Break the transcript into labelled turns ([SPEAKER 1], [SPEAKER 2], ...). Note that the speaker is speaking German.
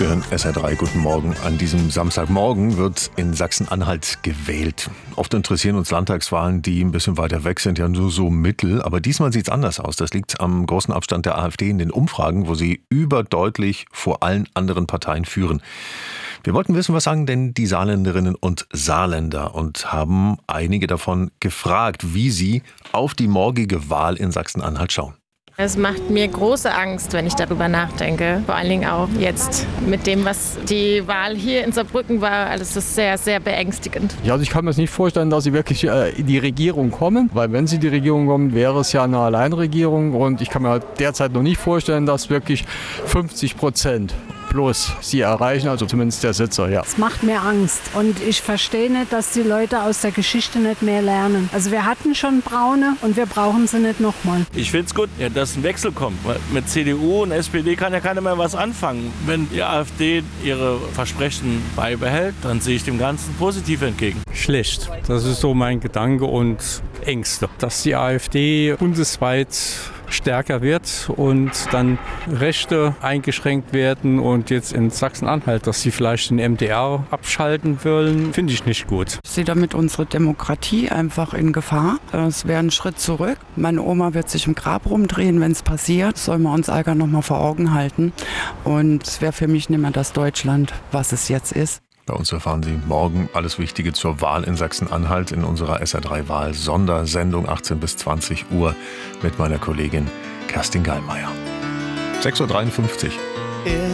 [SPEAKER 1] Sie hören SR3, guten Morgen. An diesem Samstagmorgen wird in Sachsen-Anhalt gewählt. Oft interessieren uns Landtagswahlen, die ein bisschen weiter weg sind, ja nur so mittel. Aber diesmal sieht es anders aus. Das liegt am großen Abstand der AfD in den Umfragen, wo sie überdeutlich vor allen anderen Parteien führen. Wir wollten wissen, was sagen denn die Saarländerinnen und Saarländer und haben einige davon gefragt, wie sie auf die morgige Wahl in Sachsen-Anhalt schauen.
[SPEAKER 2] Es macht mir große Angst, wenn ich darüber nachdenke. Vor allen Dingen auch jetzt mit dem, was die Wahl hier in Saarbrücken war. Alles ist sehr, sehr beängstigend.
[SPEAKER 3] Ja, also ich kann mir nicht vorstellen, dass sie wirklich in die Regierung kommen. Weil wenn sie in die Regierung kommen, wäre es ja eine Alleinregierung. Und ich kann mir derzeit noch nicht vorstellen, dass wirklich 50% plus sie erreichen, also zumindest der Sitzer, ja.
[SPEAKER 4] Es macht mir Angst und ich verstehe nicht, dass die Leute aus der Geschichte nicht mehr lernen. Also wir hatten schon Braune und wir brauchen sie nicht nochmal.
[SPEAKER 5] Ich finde es gut, dass ein Wechsel kommt. Weil mit CDU und SPD kann ja keiner mehr was anfangen. Wenn die AfD ihre Versprechen beibehält, dann sehe ich dem Ganzen positiv entgegen.
[SPEAKER 6] Schlecht. Das ist so mein Gedanke und Ängste, dass die AfD bundesweit stärker wird und dann Rechte eingeschränkt werden und jetzt in Sachsen-Anhalt, dass sie vielleicht den MDR abschalten wollen, finde ich nicht gut.
[SPEAKER 7] Ich sehe damit unsere Demokratie einfach in Gefahr. Es wäre ein Schritt zurück. Meine Oma wird sich im Grab rumdrehen, wenn es passiert. Sollen wir uns Ärger noch mal vor Augen halten. Und es wäre für mich nicht mehr das Deutschland, was es jetzt ist.
[SPEAKER 1] Bei uns erfahren Sie morgen alles Wichtige zur Wahl in Sachsen-Anhalt in unserer SR3-Wahl-Sondersendung 18 bis 20 Uhr mit meiner Kollegin Kerstin Gallmeier. 6.53 Uhr.